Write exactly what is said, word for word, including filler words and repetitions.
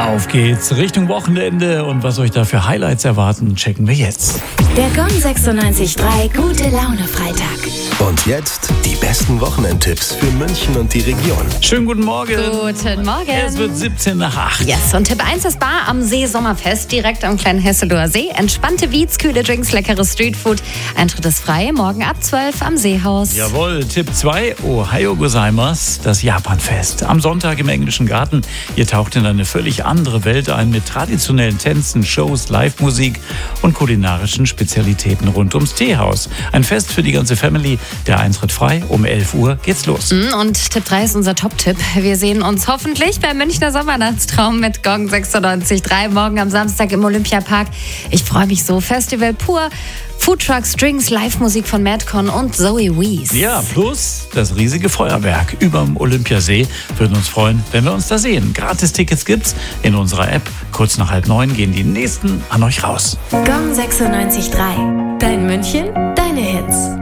Auf geht's Richtung Wochenende und was euch da für Highlights erwarten, checken wir jetzt. Der Gong sechsundneunzig Komma drei Gute Laune Freitag. Und jetzt die besten Wochenendtipps für München und die Region. Schönen guten Morgen. Guten Morgen. Es wird siebzehn nach acht. Yes, und Tipp eins ist Bar am See Sommerfest, direkt am kleinen Hesseloher See. Entspannte Beats, kühle Drinks, leckeres Streetfood. Eintritt ist frei, morgen ab zwölf am Seehaus. Jawohl, Tipp zwei, Ohio Gozaimasu, das Japanfest. Am Sonntag im Englischen Garten. Ihr taucht in eine völlig andere Welt ein mit traditionellen Tänzen, Shows, Live-Musik und kulinarischen Spezialitäten rund ums Teehaus. Ein Fest für die ganze Family. Der Eintritt frei, um elf Uhr geht's los. Und Tipp drei ist unser Top-Tipp. Wir sehen uns hoffentlich beim Münchner Sommernachtstraum mit Gong sechsundneunzig Komma drei morgen am Samstag im Olympiapark. Ich freue mich so. Festival pur. Foodtrucks, Drinks, Live-Musik von Madcon und Zoe Wees. Ja, plus das riesige Feuerwerk überm Olympiasee. Würden uns freuen, wenn wir uns da sehen. Gratis-Tickets gibt's in unserer App. Kurz nach halb neun gehen die nächsten an euch raus. Gong sechsundneunzig Komma drei. Dein München, deine Hits.